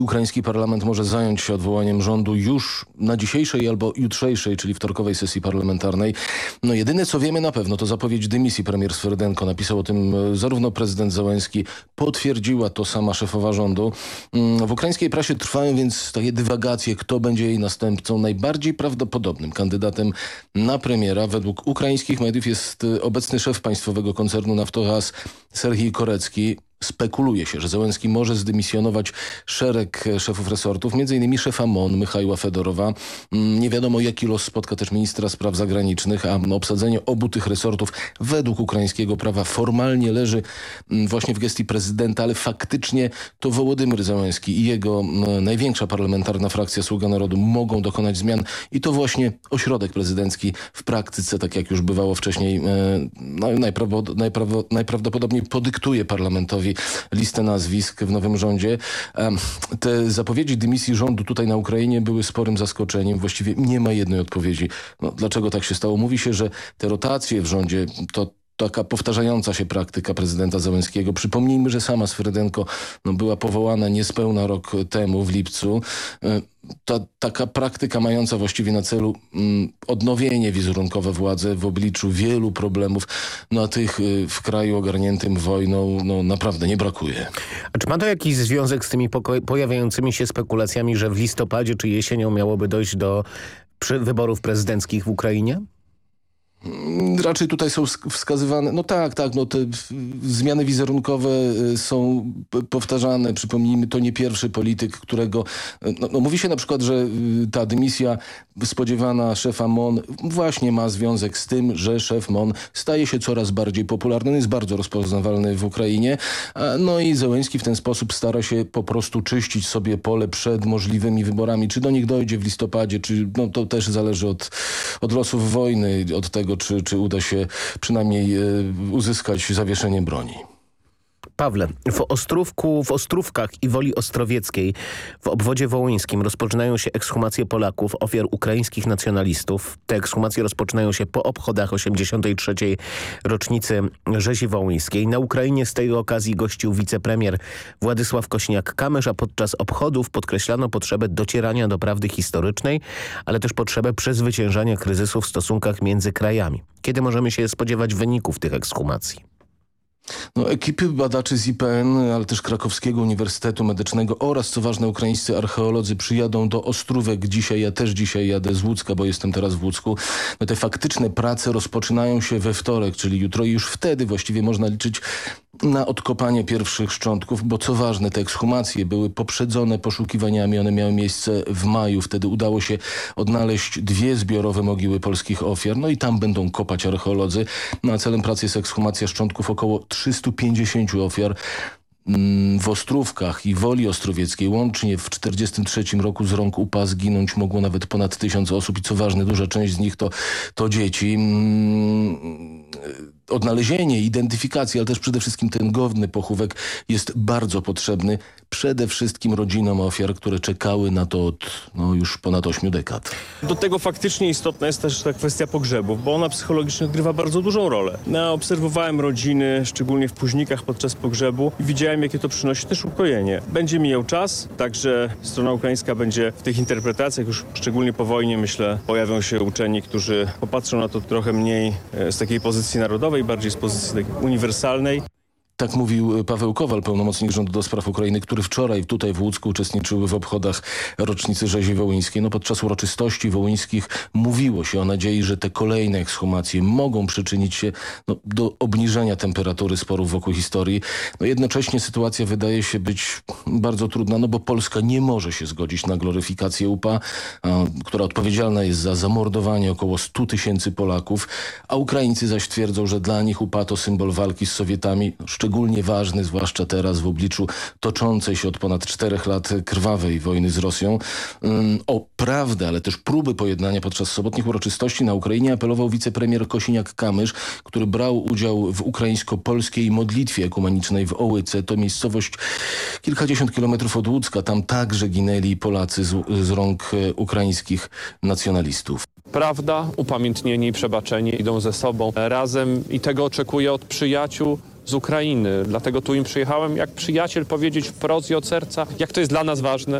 Ukraiński parlament może zająć się odwołaniem rządu już na dzisiejszej albo jutrzejszej, czyli wtorkowej sesji parlamentarnej. No jedyne co wiemy na pewno to zapowiedź dymisji premier Swerdenko. Napisał o tym zarówno prezydent Zełenski, potwierdziła to sama szefowa rządu. W ukraińskiej prasie trwają więc takie dywagacje, kto będzie jej następcą. Najbardziej prawdopodobnym kandydatem na premiera według ukraińskich mediów jest obecny szef państwowego koncernu Naftogaz Serhij Korecki. Spekuluje się, że Zełenski może zdymisjonować szereg szefów resortów, m.in. szefa MON Michaiła Fedorowa. Nie wiadomo, jaki los spotka też ministra spraw zagranicznych, a obsadzenie obu tych resortów według ukraińskiego prawa formalnie leży właśnie w gestii prezydenta, ale faktycznie to Wołodymyr Zełenski i jego największa parlamentarna frakcja Sługa Narodu mogą dokonać zmian i to właśnie ośrodek prezydencki w praktyce, tak jak już bywało wcześniej, najprawdopodobniej podyktuje parlamentowi listę nazwisk w nowym rządzie. Te zapowiedzi dymisji rządu tutaj na Ukrainie były sporym zaskoczeniem. Właściwie nie ma jednej odpowiedzi. No, dlaczego tak się stało? Mówi się, że te rotacje w rządzie to taka powtarzająca się praktyka prezydenta Zełenskiego. Przypomnijmy, że sama Swerdenko była powołana niespełna rok temu, w lipcu. Taka praktyka mająca właściwie na celu odnowienie wizerunkowe władzy w obliczu wielu problemów, a tych w kraju ogarniętym wojną naprawdę nie brakuje. A czy ma to jakiś związek z tymi pojawiającymi się spekulacjami, że w listopadzie czy jesienią miałoby dojść do wyborów prezydenckich w Ukrainie? Raczej tutaj są wskazywane, te zmiany wizerunkowe są powtarzane. Przypomnijmy, to nie pierwszy polityk, którego... mówi się na przykład, że ta dymisja spodziewana szefa MON właśnie ma związek z tym, że szef MON staje się coraz bardziej popularny, jest bardzo rozpoznawalny w Ukrainie. No i Zełenski w ten sposób stara się po prostu czyścić sobie pole przed możliwymi wyborami. Czy do nich dojdzie w listopadzie, czy to też zależy od losów wojny, od tego, czy uda się przynajmniej uzyskać zawieszenie broni. Pawle, w Ostrówkach i Woli Ostrowieckiej w obwodzie wołyńskim rozpoczynają się ekshumacje Polaków, ofiar ukraińskich nacjonalistów. Te ekshumacje rozpoczynają się po obchodach 83. rocznicy rzezi wołyńskiej. Na Ukrainie z tej okazji gościł wicepremier Władysław Kosiniak-Kamysz, a podczas obchodów podkreślano potrzebę docierania do prawdy historycznej, ale też potrzebę przezwyciężania kryzysu w stosunkach między krajami. Kiedy możemy się spodziewać wyników tych ekshumacji? Ekipy badaczy z IPN, ale też Krakowskiego Uniwersytetu Medycznego oraz, co ważne, ukraińscy archeolodzy przyjadą do Ostrówek dzisiaj. Ja też dzisiaj jadę z Łódzka, bo jestem teraz w Łódzku. Te faktyczne prace rozpoczynają się we wtorek, czyli jutro, i już wtedy właściwie można liczyć na odkopanie pierwszych szczątków, bo co ważne, te ekshumacje były poprzedzone poszukiwaniami. One miały miejsce w maju. Wtedy udało się odnaleźć 2 zbiorowe mogiły polskich ofiar. No i tam będą kopać archeolodzy. A celem pracy jest ekshumacja szczątków około 350 ofiar. W Ostrówkach i Woli Ostrowieckiej łącznie w 1943 roku z rąk UPA zginąć mogło nawet ponad 1000 osób i co ważne, duża część z nich to dzieci. Odnalezienie, identyfikacja, ale też przede wszystkim ten godny pochówek jest bardzo potrzebny przede wszystkim rodzinom ofiar, które czekały na to od już ponad 8 dekad. Do tego faktycznie istotna jest też ta kwestia pogrzebów, bo ona psychologicznie odgrywa bardzo dużą rolę. Obserwowałem rodziny, szczególnie w późnikach podczas pogrzebu i widziałem, jakie to przynosi też ukojenie. Będzie mijał czas, także strona ukraińska będzie w tych interpretacjach, już szczególnie po wojnie, myślę, pojawią się uczeni, którzy popatrzą na to trochę mniej z takiej pozycji narodowej, bardziej z pozycji takiej uniwersalnej. Tak mówił Paweł Kowal, pełnomocnik rządu do spraw Ukrainy, który wczoraj tutaj w Łódzku uczestniczył w obchodach rocznicy rzezi wołyńskiej. Podczas uroczystości wołyńskich mówiło się o nadziei, że te kolejne ekshumacje mogą przyczynić się do obniżenia temperatury sporów wokół historii. Jednocześnie sytuacja wydaje się być bardzo trudna, bo Polska nie może się zgodzić na gloryfikację UPA, która odpowiedzialna jest za zamordowanie około 100 000 Polaków, a Ukraińcy zaś twierdzą, że dla nich UPA to symbol walki z Sowietami, szczególnie ważny, zwłaszcza teraz w obliczu toczącej się od ponad 4 lat krwawej wojny z Rosją. O prawdę, ale też próby pojednania podczas sobotnich uroczystości na Ukrainie apelował wicepremier Kosiniak-Kamysz, który brał udział w ukraińsko-polskiej modlitwie ekumenicznej w Ołyce. To miejscowość kilkadziesiąt kilometrów od Łódzka. Tam także ginęli Polacy z rąk ukraińskich nacjonalistów. Prawda, upamiętnienie i przebaczenie idą ze sobą razem i tego oczekuję od przyjaciół z Ukrainy. Dlatego tu im przyjechałem jak przyjaciel powiedzieć wprost i od serca, jak to jest dla nas ważne.